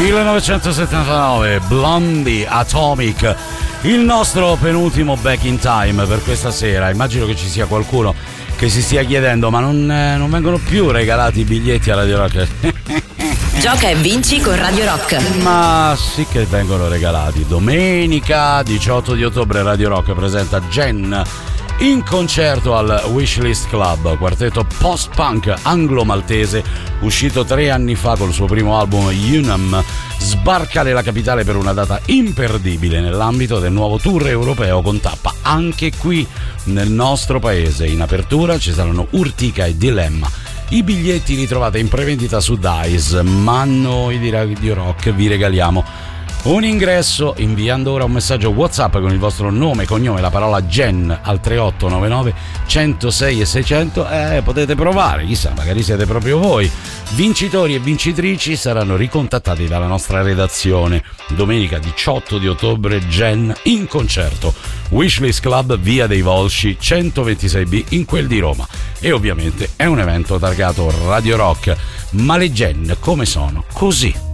1979, Blondie, Atomic, il nostro penultimo Back in Time per questa sera. Immagino che ci sia qualcuno che si stia chiedendo: ma non vengono più regalati i biglietti a Radio Rock? Gioca e vinci con Radio Rock. Ma sì che vengono regalati. Domenica 18 di ottobre Radio Rock presenta Jen in concerto al Wishlist Club, quartetto post-punk anglo-maltese uscito 3 anni fa col suo primo album Unum. Sbarca nella capitale per una data imperdibile nell'ambito del nuovo tour europeo con tappa anche qui nel nostro paese. In apertura ci saranno Urtica e Dilemma. I biglietti li trovate in prevendita su Dice, ma noi di Radio Rock vi regaliamo un ingresso inviando ora un messaggio WhatsApp con il vostro nome, cognome, la parola Gen al 3899 106 e 600. Potete provare, chissà, magari siete proprio voi. Vincitori e vincitrici saranno ricontattati dalla nostra redazione. Domenica 18 di ottobre Gen in concerto, Wishlist Club, via dei Volsci 126B in quel di Roma. E ovviamente è un evento targato Radio Rock. Ma le Gen come sono? Così.